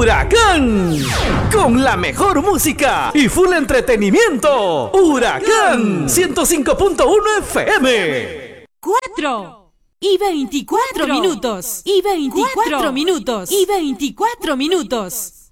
Huracán, con la mejor música y full entretenimiento. Huracán 105.1 FM. 4:24 minutos. Y 24 minutos.